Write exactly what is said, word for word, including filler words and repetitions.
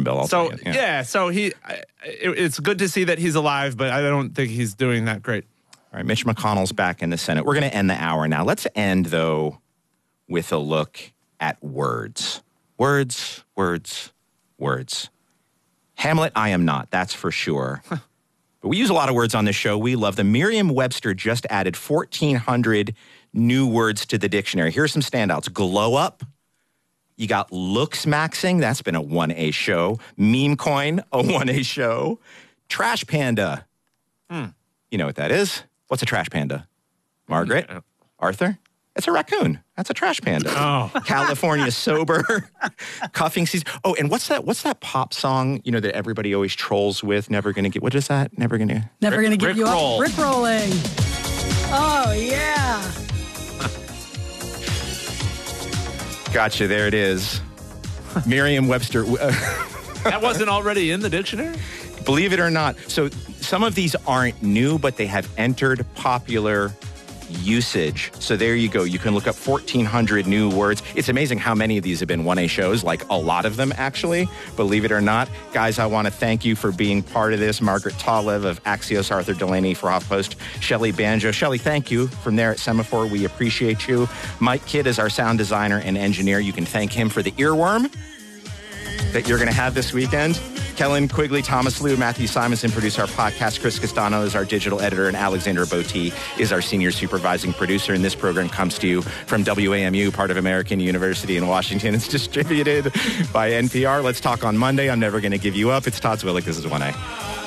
Bill. I'll so, tell you. Yeah. yeah, so he, it, it's good to see that he's alive, but I don't think he's doing that great. All right, Mitch McConnell's back in the Senate. We're going to end the hour now. Let's end, though, with a look at words. Words, words, words. Hamlet, I am not, that's for sure. But we use a lot of words on this show. We love them. Merriam-Webster just added fourteen hundred new words to the dictionary. Here are some standouts. Glow up. You got looks maxing. That's been a one A show. Meme coin, a one A show. Trash panda. Hmm. You know what that is? What's a trash panda? Margaret? Yeah. Arthur? It's a raccoon. That's a trash panda. Oh. California sober. Cuffing season. Oh, and what's that? What's that pop song, you know, that everybody always trolls with? Never gonna get, what is that? Never gonna. Never Rick, gonna give Rick you roll. up. Rick rolling. Oh, yeah. Gotcha. There it is. Merriam-Webster. Uh, That wasn't already in the dictionary? believe it or not. So some of these aren't new, but they have entered popular usage. So there you go. You can look up fourteen hundred new words. It's amazing how many of these have been one A shows, like a lot of them, actually. Believe it or not. Guys, I want to thank you for being part of this. Margaret Tolev of Axios, Arthur Delaney for HuffPost, Shelley Banjo. Shelley, thank you from there at Semaphore. We appreciate you. Mike Kidd is our sound designer and engineer. You can thank him for the earworm that you're going to have this weekend. Kellen Quigley, Thomas Liu, Matthew Simonson produce our podcast. Chris Castano is our digital editor, and Alexander Botti is our senior supervising producer. And this program comes to you from W A M U, part of American University in Washington. It's distributed by N P R. Let's talk on Monday. I'm never going to give you up. It's Todd Zwillich. This is one A.